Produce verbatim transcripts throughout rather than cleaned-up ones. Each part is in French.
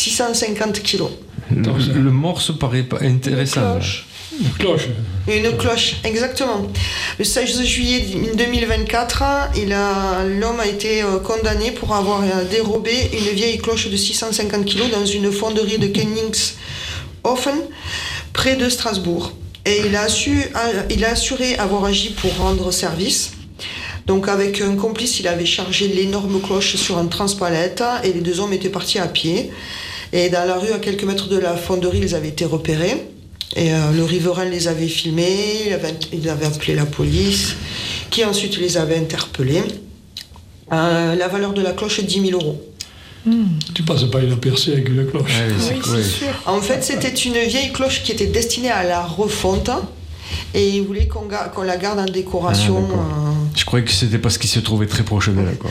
six cent cinquante kilos. Le, le morceau paraît pas intéressant. Une cloche. Une cloche. Une cloche, exactement. Le seize juillet deux mille vingt-quatre, il a, l'homme a été condamné pour avoir dérobé une vieille cloche de six cent cinquante kilos dans une fonderie de Königshofen, près de Strasbourg. Et il a, su, il a assuré avoir agi pour rendre service. Donc avec un complice, il avait chargé l'énorme cloche sur un transpalette et les deux hommes étaient partis à pied. Et dans la rue, à quelques mètres de la fonderie, ils avaient été repérés. Et euh, le riverain les avait filmés, il avait, il avait appelé la police, qui ensuite les avait interpellés. Euh, la valeur de la cloche est dix mille euros. Mmh. Tu passes pas inaperçu avec une cloche. Ah, oui, c'est, oui, ouais. c'est sûr. En fait, c'était une vieille cloche qui était destinée à la refonte. Et il voulait qu'on, ga- qu'on la garde en décoration. Ah, euh... Je croyais que c'était parce qu'il se trouvait très proche de là, quoi.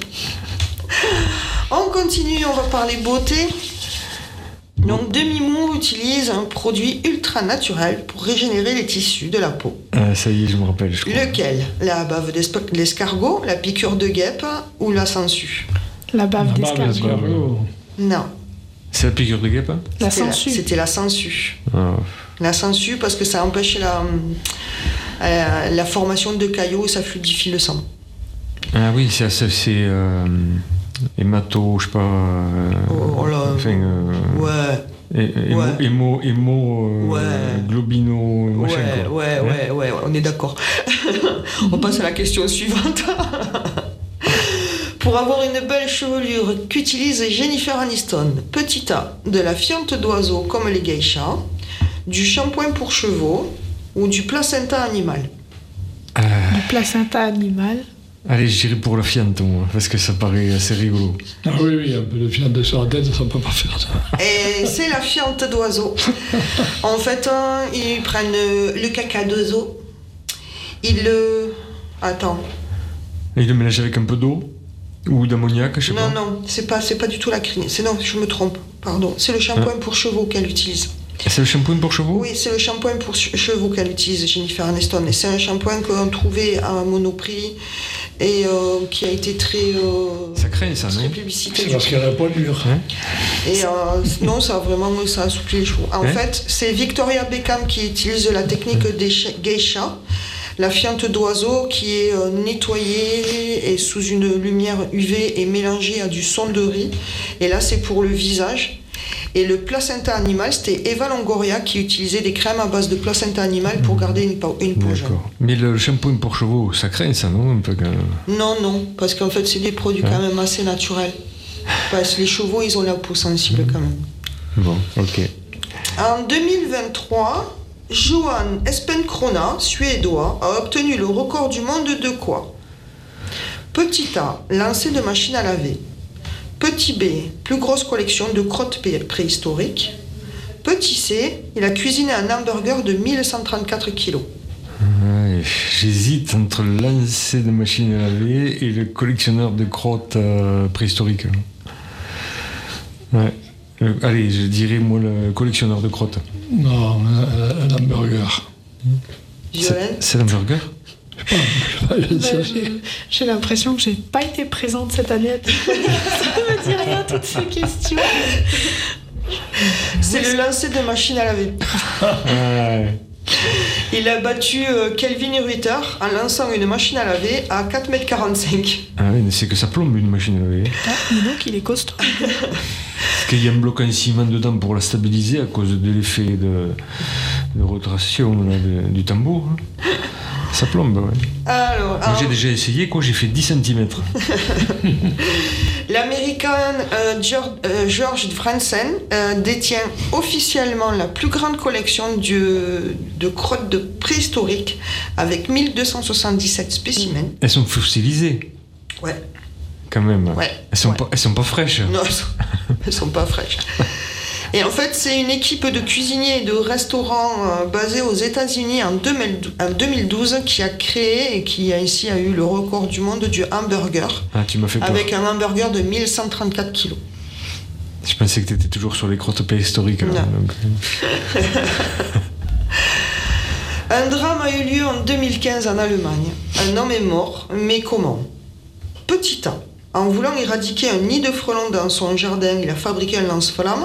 On continue, on va parler beauté. Donc, Demi-Moore utilise un produit ultra naturel pour régénérer les tissus de la peau. Ah, ça y est, je me rappelle, je crois. Lequel ? La bave d'esp- d'escargot, la piqûre de guêpe ou la sangsue ? La La bave bave d'escargot. d'escargot. Non. C'est la piqûre de guêpe, hein ? La C'était sangsue. C'était la sangsue. Ah. La sangsue parce que ça empêche la, euh, la formation de caillots et ça fluidifie le sang. Ah oui, c'est... c'est, c'est euh, hémato, je sais pas... Euh, Oh, oh là... Enfin... Euh, Ouais. é- émo, Ouais. émo, émo euh, Ouais. globino, machin, Ouais, quoi. ouais, ouais, ouais, ouais, on est d'accord. On passe à la question suivante. Pour avoir une belle chevelure, qu'utilise Jennifer Aniston ? Petit A, de la fiente d'oiseau comme les geishas, du shampoing pour chevaux ou du placenta animal ? Euh, Du placenta animal. allez, je dirais pour la fiente, moi, parce que ça paraît assez rigolo. Ah oui, oui, un peu de fiente sur la tête, ça peut pas faire ça. Et c'est la fiente d'oiseau. En fait, hein, ils prennent euh, le caca d'oiseau, ils le... Attends. Et il le mélange avec un peu d'eau ou d'ammoniac, je sais Non, pas. non, c'est pas, c'est pas du tout la crinière. C'est non, je me trompe, pardon. C'est le shampoing Hein pour chevaux qu'elle utilise. Et c'est le shampoing pour chevaux ? Oui, c'est le shampoing pour che- chevaux qu'elle utilise, Jennifer Aniston. Et c'est un shampoing qu'on trouvait à Monoprix et euh, qui a été très, euh, Ça craint, ça, très non ? publicité. C'est parce qu'elle a pas dur. Hein ? Et euh, non, ça a vraiment ça a assoupli les chevaux. En Hein fait, c'est Victoria Beckham qui utilise la technique des ch- geishas, la fiente d'oiseau qui est euh, nettoyée et sous une lumière U V et mélangée à du son de riz. Et là, c'est pour le visage. Et le placenta animal, c'était Eva Longoria qui utilisait des crèmes à base de placenta animal pour garder une peau, une peau jeune. D'accord. Mais le shampoing pour chevaux, ça craint, ça, non ? Un peu quand même. Non, non, parce qu'en fait, c'est des produits Hein quand même assez naturels. Parce que les chevaux, ils ont la peau sensible quand même. Bon, ok. En deux mille vingt-trois, Johan Espenkrona, suédois, a obtenu le record du monde de quoi ? Petit A, lancer de machine à laver. Petit B, plus grosse collection de crottes pé- préhistoriques. Petit C, il a cuisiné un hamburger de mille cent trente-quatre kilos. Ouais, j'hésite entre le lancer de machine à laver et le collectionneur de crottes euh, préhistoriques. Ouais. Le- allez, je dirais moi le collectionneur de crottes. Non, un, un hamburger. Violaine ? C'est, c'est l'hamburger ? Je sais pas, je ne sais Ben, pas. je- j'ai l'impression que j'ai pas été présente cette année. Ça me dit rien toutes ces questions. C'est le lancer de machine à laver. Ouais. Il a battu euh, Kelvin Ruiter en lançant une machine à laver à quatre mètres quarante-cinq. Ah oui, mais c'est que ça plombe une machine à laver. Ah, dis donc, il est costaud. Parce qu'il y a un bloc en ciment dedans pour la stabiliser à cause de l'effet de, de rotation là, de- du tambour. hein. Ça plombe, ouais. Alors, Moi, j'ai en- déjà essayé, quoi, j'ai fait dix centimètres. l'américain euh, George, euh, George Franzen euh, détient officiellement la plus grande collection de, de crottes de préhistoriques avec mille deux cent soixante-dix-sept spécimens. Elles sont fossilisées, Ouais, quand même. ouais. Elles sont, ouais. pas, elles sont pas fraîches. Non, elles sont, elles sont pas fraîches. Et en fait, c'est une équipe de cuisiniers et de restaurants euh, basée aux États-Unis en deux mille douze, en deux mille douze qui a créé et qui a ici a eu le record du monde du hamburger Ah, tu m'as fait peur. avec un hamburger de mille cent trente-quatre kilos. Je pensais que tu étais toujours sur les crottes préhistoriques. là, Non. donc, euh, Un drame a eu lieu en deux mille quinze en Allemagne. Un homme est mort, mais comment ? Petit A. En voulant éradiquer un nid de frelons dans son jardin, il a fabriqué un lance-flamme.